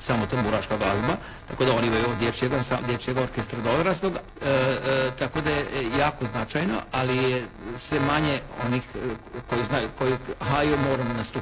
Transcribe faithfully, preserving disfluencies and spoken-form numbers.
samo tamburaška glazba, tako da oni imaju dječjeg, dječjeg orkestra do odraslog, e, e, tako da je jako značajno, ali je sve manje onih koji znaju, koji haju moramo nastupiti